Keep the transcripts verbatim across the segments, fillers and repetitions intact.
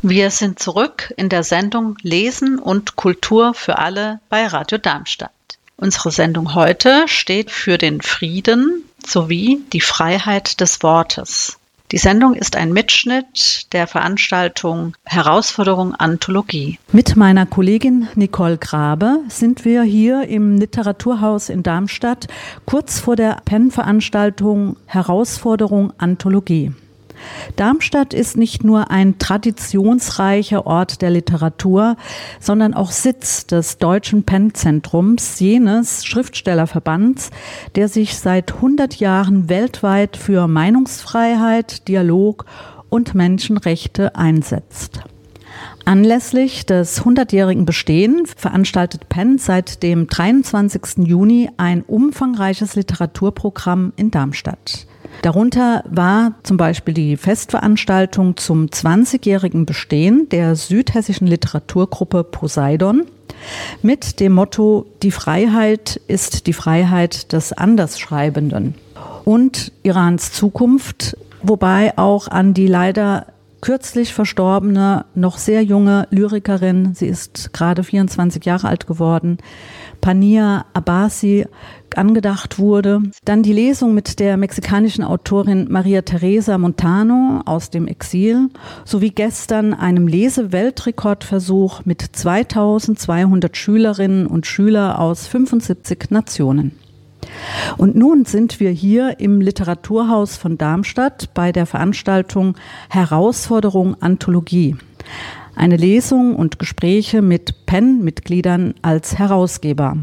Wir sind zurück in der Sendung Lesen und Kultur für alle bei Radio Darmstadt. Unsere Sendung heute steht für den Frieden sowie die Freiheit des Wortes. Die Sendung ist ein Mitschnitt der Veranstaltung Herausforderung Anthologie. Mit meiner Kollegin Nicole Grabe sind wir hier im Literaturhaus in Darmstadt kurz vor der Penn-Veranstaltung Herausforderung Anthologie. Darmstadt ist nicht nur ein traditionsreicher Ort der Literatur, sondern auch Sitz des Deutschen Penn-Zentrums, jenes Schriftstellerverbands, der sich seit hundert Jahren weltweit für Meinungsfreiheit, Dialog und Menschenrechte einsetzt. Anlässlich des hundertjährigen Bestehens veranstaltet Penn seit dem dreiundzwanzigsten Juni ein umfangreiches Literaturprogramm in Darmstadt. Darunter war zum Beispiel die Festveranstaltung zum zwanzigjährigen Bestehen der südhessischen Literaturgruppe Poseidon mit dem Motto „Die Freiheit ist die Freiheit des Andersschreibenden" und Irans Zukunft, wobei auch an die leider kürzlich verstorbene, noch sehr junge Lyrikerin, sie ist gerade vierundzwanzig Jahre alt geworden, Pania Abbasi, angedacht wurde. Dann die Lesung mit der mexikanischen Autorin Maria Teresa Montano aus dem Exil, sowie gestern einem Leseweltrekordversuch mit zweitausendzweihundert Schülerinnen und Schülern aus fünfundsiebzig Nationen. Und nun sind wir hier im Literaturhaus von Darmstadt bei der Veranstaltung Herausforderung Anthologie. Eine Lesung und Gespräche mit Penn-Mitgliedern als Herausgeber.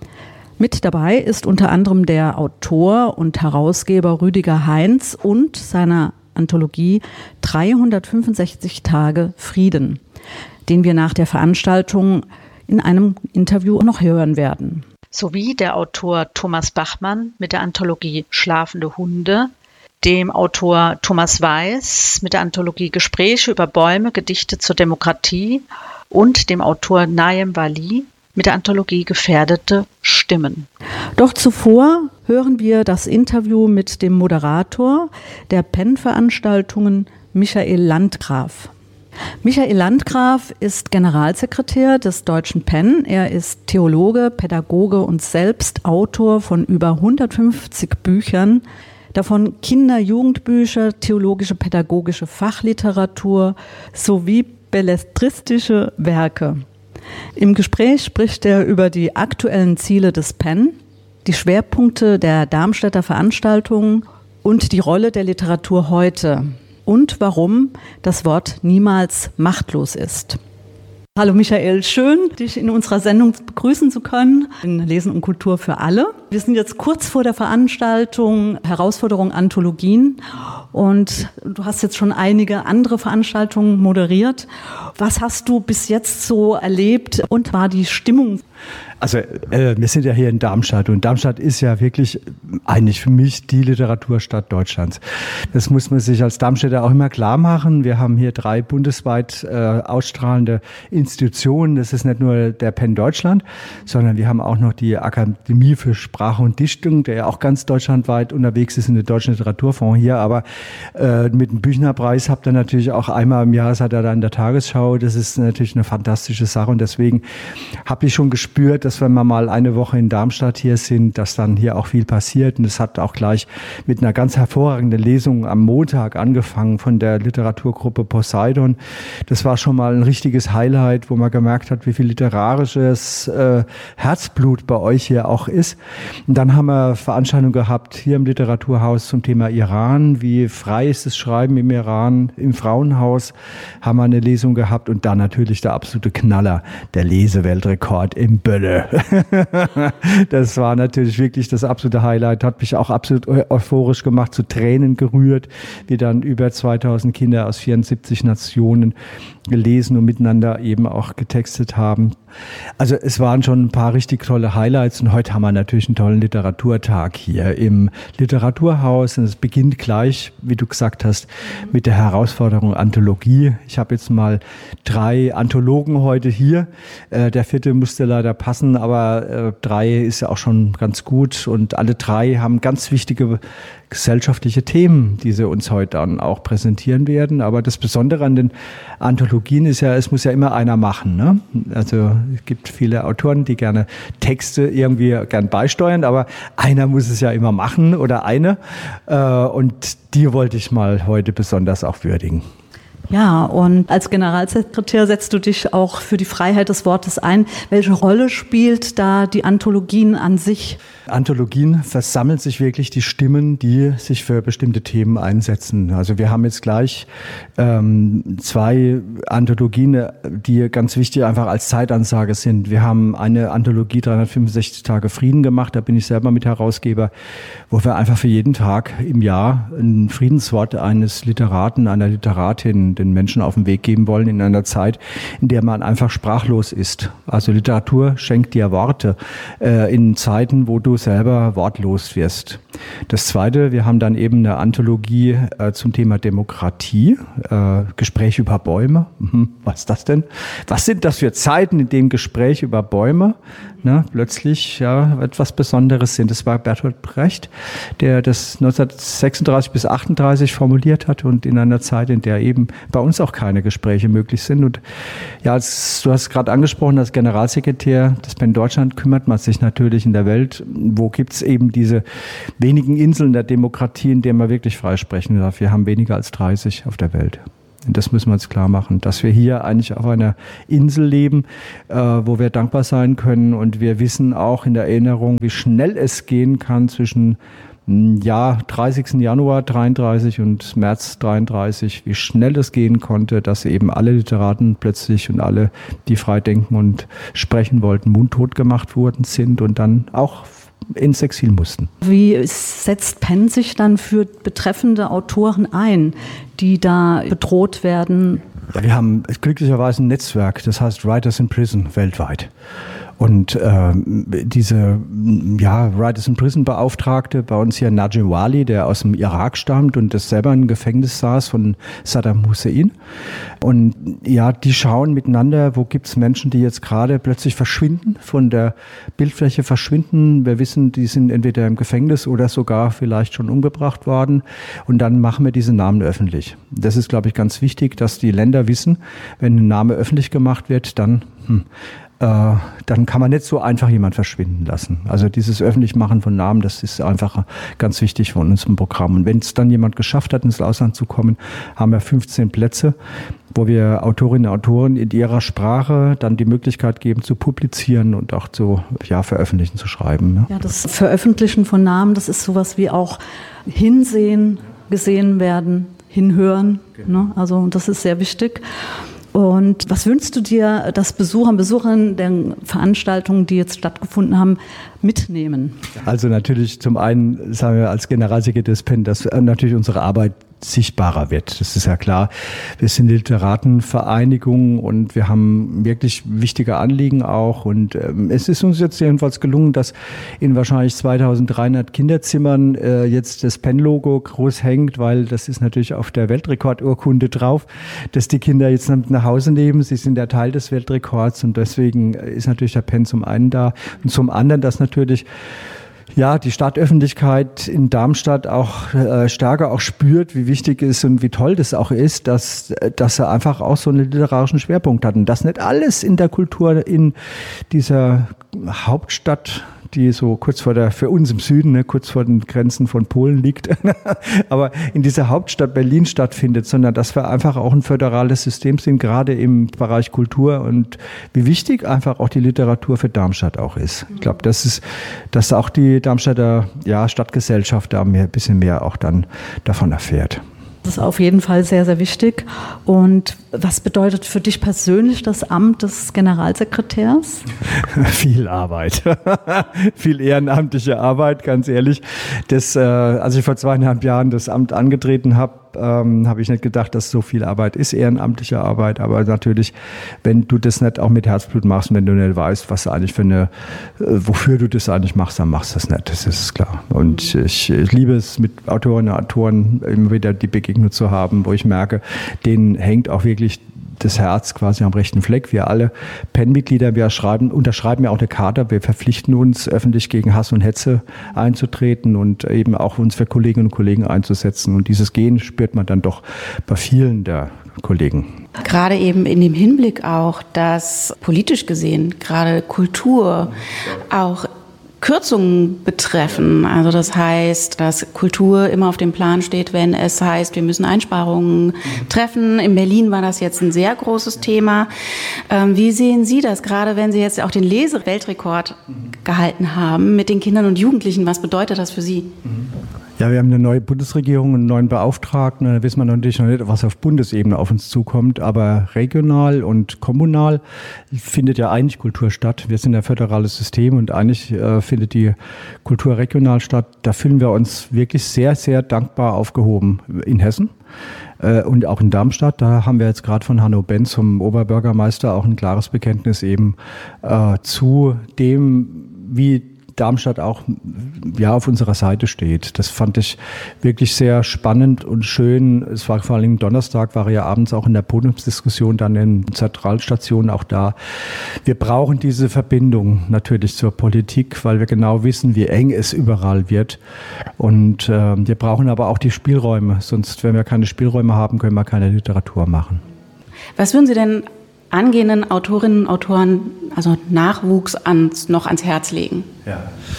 Mit dabei ist unter anderem der Autor und Herausgeber Rüdiger Heinz und seiner Anthologie dreihundertfünfundsechzig Tage Frieden, den wir nach der Veranstaltung in einem Interview noch hören werden. Sowie der Autor Thomas Bachmann mit der Anthologie Schlafende Hunde, dem Autor Thomas Weiß mit der Anthologie Gespräche über Bäume, Gedichte zur Demokratie und dem Autor Naim Wali mit der Anthologie Gefährdete Stimmen. Doch zuvor hören wir das Interview mit dem Moderator der Penn-Veranstaltungen, Michael Landgraf. Michael Landgraf ist Generalsekretär des Deutschen Penn. Er ist Theologe, Pädagoge und selbst Autor von über hundertfünfzig Büchern, davon Kinder-, Jugendbücher, theologische, pädagogische Fachliteratur sowie belletristische Werke. Im Gespräch spricht er über die aktuellen Ziele des Penn, die Schwerpunkte der Darmstädter Veranstaltungen und die Rolle der Literatur heute und warum das Wort niemals machtlos ist. Hallo Michael, schön, dich in unserer Sendung begrüßen zu können, in Lesen und Kultur für alle. Wir sind jetzt kurz vor der Veranstaltung Herausforderung Anthologien und du hast jetzt schon einige andere Veranstaltungen moderiert. Was hast du bis jetzt so erlebt und war die Stimmung? Also äh, wir sind ja hier in Darmstadt und Darmstadt ist ja wirklich eigentlich für mich die Literaturstadt Deutschlands. Das muss man sich als Darmstädter auch immer klar machen. Wir haben hier drei bundesweit äh, ausstrahlende Institutionen. Das ist nicht nur der Penn Deutschland, sondern wir haben auch noch die Akademie für Sprache und Dichtung, der ja auch ganz deutschlandweit unterwegs ist in der Deutschen Literaturfonds hier. Aber äh, mit dem Büchnerpreis habt ihr natürlich auch einmal im Jahr, seid ihr da in der Tagesschau. Das ist natürlich eine fantastische Sache und deswegen habe ich schon gespürt, dass wenn wir mal eine Woche in Darmstadt hier sind, dass dann hier auch viel passiert. Und es hat auch gleich mit einer ganz hervorragenden Lesung am Montag angefangen von der Literaturgruppe Poseidon. Das war schon mal ein richtiges Highlight, wo man gemerkt hat, wie viel literarisches äh, Herzblut bei euch hier auch ist. Und dann haben wir Veranstaltungen gehabt hier im Literaturhaus zum Thema Iran. Wie frei ist das Schreiben im Iran? Im Frauenhaus haben wir eine Lesung gehabt und dann natürlich der absolute Knaller, der Leseweltrekord im Bölle. Das war natürlich wirklich das absolute Highlight, hat mich auch absolut euphorisch gemacht, zu Tränen gerührt, wie dann über zweitausend Kinder aus vierundsiebzig Nationen gelesen und miteinander eben auch getextet haben. Also es waren schon ein paar richtig tolle Highlights und heute haben wir natürlich einen tollen Literaturtag hier im Literaturhaus und es beginnt gleich, wie du gesagt hast, mit der Herausforderung Anthologie. Ich habe jetzt mal drei Anthologen heute hier. Äh, der vierte musste leider passen, aber äh, drei ist ja auch schon ganz gut und alle drei haben ganz wichtige gesellschaftliche Themen, die sie uns heute dann auch präsentieren werden. Aber das Besondere an den Anthologien ist ja, es muss ja immer einer machen, ne? Also es gibt viele Autoren, die gerne Texte irgendwie gern beisteuern, aber einer muss es ja immer machen oder eine. Und die wollte ich mal heute besonders auch würdigen. Ja, und als Generalsekretär setzt du dich auch für die Freiheit des Wortes ein. Welche Rolle spielt da die Anthologien an sich? Anthologien versammeln sich wirklich die Stimmen, die sich für bestimmte Themen einsetzen. Also wir haben jetzt gleich ähm, zwei Anthologien, die ganz wichtig einfach als Zeitansage sind. Wir haben eine Anthologie dreihundertfünfundsechzig Tage Frieden gemacht, da bin ich selber mit Herausgeber, wo wir einfach für jeden Tag im Jahr ein Friedenswort eines Literaten, einer Literatin den Menschen auf den Weg geben wollen in einer Zeit, in der man einfach sprachlos ist. Also Literatur schenkt dir Worte äh, in Zeiten, wo du selber wortlos wirst. Das Zweite, wir haben dann eben eine Anthologie äh, zum Thema Demokratie, äh, Gespräch über Bäume. Mhm, was ist das denn? Was sind das für Zeiten, in denen Gespräch über Bäume ne, plötzlich ja, etwas Besonderes sind? Das war Bertolt Brecht, der das neunzehnhundertsechsunddreißig bis achtunddreißig formuliert hat und in einer Zeit, in der eben bei uns auch keine Gespräche möglich sind. Und ja, als, du hast gerade angesprochen, als Generalsekretär des PEN Deutschland kümmert man sich natürlich in der Welt, wo gibt es eben diese wenigen Inseln der Demokratie, in denen man wirklich frei sprechen darf. Wir haben weniger als dreißig auf der Welt. Und das müssen wir uns klar machen, dass wir hier eigentlich auf einer Insel leben, äh, wo wir dankbar sein können. Und wir wissen auch in der Erinnerung, wie schnell es gehen kann zwischen ja, dreißigsten Januar dreiunddreißig und März dreiunddreißig, wie schnell es gehen konnte, dass eben alle Literaten plötzlich und alle, die frei denken und sprechen wollten, mundtot gemacht worden sind und dann auch ins Exil mussten. Wie setzt PEN sich dann für betreffende Autoren ein, die da bedroht werden? Ja, wir haben glücklicherweise ein Netzwerk, das heißt Writers in Prison weltweit. Und äh, diese ja, Writers in Prison Beauftragte bei uns hier Najib Wali, der aus dem Irak stammt und das selber im Gefängnis saß von Saddam Hussein. Und ja, die schauen miteinander, wo gibt's Menschen, die jetzt gerade plötzlich verschwinden, von der Bildfläche verschwinden. Wir wissen, die sind entweder im Gefängnis oder sogar vielleicht schon umgebracht worden. Und dann machen wir diese Namen öffentlich. Das ist, glaube ich, ganz wichtig, dass die Länder wissen, wenn ein Name öffentlich gemacht wird, dann hm, Äh, dann kann man nicht so einfach jemand verschwinden lassen. Also dieses Öffentlichmachen von Namen, das ist einfach ganz wichtig von unserem Programm. Und wenn es dann jemand geschafft hat, ins Ausland zu kommen, haben wir fünfzehn Plätze, wo wir Autorinnen und Autoren in ihrer Sprache dann die Möglichkeit geben, zu publizieren und auch zu ja, veröffentlichen, zu schreiben. Ne? Ja, das Veröffentlichen von Namen, das ist sowas wie auch hinsehen, gesehen werden, hinhören. Genau. Ne? Also das ist sehr wichtig. Und was wünschst du dir, dass Besucher und Besucherinnen der Veranstaltungen, die jetzt stattgefunden haben, mitnehmen? Also natürlich zum einen, sagen wir als Generalsekretär des PEN, dass natürlich unsere Arbeit sichtbarer wird. Das ist ja klar. Wir sind Literatenvereinigung und wir haben wirklich wichtige Anliegen auch. Und ähm, es ist uns jetzt jedenfalls gelungen, dass in wahrscheinlich zweitausenddreihundert Kinderzimmern äh, jetzt das PEN-Logo groß hängt, weil das ist natürlich auf der Weltrekordurkunde drauf, dass die Kinder jetzt mit nach Hause nehmen. Sie sind ja Teil des Weltrekords und deswegen ist natürlich der PEN zum einen da und zum anderen, dass natürlich ja, die Stadtöffentlichkeit in Darmstadt auch äh, stärker auch spürt, wie wichtig es ist und wie toll das auch ist, dass, dass er einfach auch so einen literarischen Schwerpunkt hat. Und das nicht alles in der Kultur in dieser Hauptstadt, die so kurz vor der, für uns im Süden, ne, kurz vor den Grenzen von Polen liegt, aber in dieser Hauptstadt Berlin stattfindet, sondern dass wir einfach auch ein föderales System sind, gerade im Bereich Kultur und wie wichtig einfach auch die Literatur für Darmstadt auch ist. Ich glaube, das ist, dass auch die Darmstädter ja, Stadtgesellschaft da mehr, ein bisschen mehr auch dann davon erfährt. Das ist auf jeden Fall sehr, sehr wichtig. Und was bedeutet für dich persönlich das Amt des Generalsekretärs? Viel Arbeit. Viel ehrenamtliche Arbeit, ganz ehrlich. Das, äh, als ich vor zweieinhalb Jahren das Amt angetreten habe, ähm, habe ich nicht gedacht, dass so viel Arbeit ist, ehrenamtliche Arbeit. Aber natürlich, wenn du das nicht auch mit Herzblut machst und wenn du nicht weißt, was eigentlich für eine, äh, wofür du das eigentlich machst, dann machst du das nicht. Das ist klar. Und ich, ich liebe es, mit Autorinnen und Autoren immer wieder die Begegnung zu haben, wo ich merke, denen hängt auch wirklich das Herz quasi am rechten Fleck. Wir alle P E N-Mitglieder, wir schreiben, unterschreiben ja auch eine Charta. Wir verpflichten uns, öffentlich gegen Hass und Hetze einzutreten und eben auch uns für Kolleginnen und Kollegen einzusetzen. Und dieses Gen spürt man dann doch bei vielen der Kollegen. Gerade eben in dem Hinblick auch, dass politisch gesehen gerade Kultur auch Kürzungen betreffen. Also das heißt, dass Kultur immer auf dem Plan steht, wenn es heißt, wir müssen Einsparungen treffen. In Berlin war das jetzt ein sehr großes Thema. Ähm, wie sehen Sie das, gerade wenn Sie jetzt auch den Leseweltrekord gehalten haben mit den Kindern und Jugendlichen? Was bedeutet das für Sie? Ja, wir haben eine neue Bundesregierung, einen neuen Beauftragten. Da wissen wir natürlich noch nicht, was auf Bundesebene auf uns zukommt. Aber regional und kommunal findet ja eigentlich Kultur statt. Wir sind ein föderales System und eigentlich äh, findet die Kultur regional statt. Da fühlen wir uns wirklich sehr, sehr dankbar aufgehoben in Hessen. Äh, und auch in Darmstadt. Da haben wir jetzt gerade von Hanno Benz, zum Oberbürgermeister, auch ein klares Bekenntnis eben äh, zu dem, wie Darmstadt auch ja auf unserer Seite steht. Das fand ich wirklich sehr spannend und schön. Es war vor allem Donnerstag, war ja abends auch in der Podiumsdiskussion dann in Zentralstationen auch da. Wir brauchen diese Verbindung natürlich zur Politik, weil wir genau wissen, wie eng es überall wird. Und äh, wir brauchen aber auch die Spielräume. Sonst, wenn wir keine Spielräume haben, können wir keine Literatur machen. Was würden Sie denn angehenden Autorinnen und Autoren, also Nachwuchs, ans, noch ans Herz legen? Ja.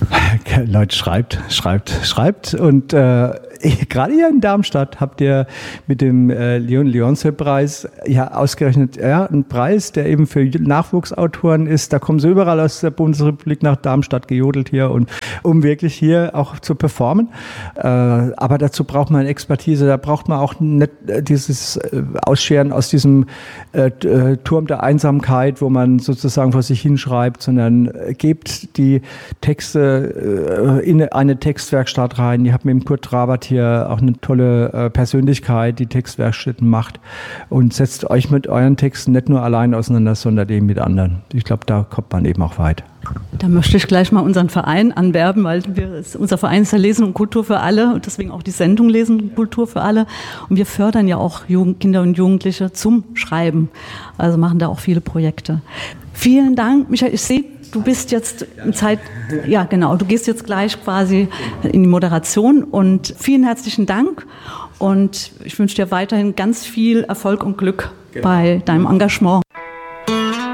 Leute, schreibt, schreibt, schreibt. Und äh, gerade hier in Darmstadt habt ihr mit dem äh, Leon-Leonce-Preis ja ausgerechnet, ja, einen Preis, der eben für Nachwuchsautoren ist. Da kommen sie überall aus der Bundesrepublik nach Darmstadt gejodelt hier, und um wirklich hier auch zu performen. Äh, aber dazu braucht man Expertise, da braucht man auch nicht dieses äh, Ausscheren aus diesem äh, Turm der Einsamkeit, wo man sozusagen vor sich hinschreibt, sondern äh, gebt die Texte äh, in eine Textwerkstatt rein. Ihr habt mit dem Kurt Trabert hier auch eine tolle äh, Persönlichkeit, die Textwerkstätten macht, und setzt euch mit euren Texten nicht nur allein auseinander, sondern eben mit anderen. Ich glaube, da kommt man eben auch weit. Da möchte ich gleich mal unseren Verein anwerben, weil wir, unser Verein ist ja Lesen und Kultur für alle und deswegen auch die Sendung Lesen und Kultur für alle. Und wir fördern ja auch Jugend, Kinder und Jugendliche zum Schreiben. Also machen da auch viele Projekte. Vielen Dank, Michael. Ich sehe, du bist jetzt in Zeit, ja genau, du gehst jetzt gleich quasi in die Moderation, und vielen herzlichen Dank, und ich wünsche dir weiterhin ganz viel Erfolg und Glück bei deinem Engagement.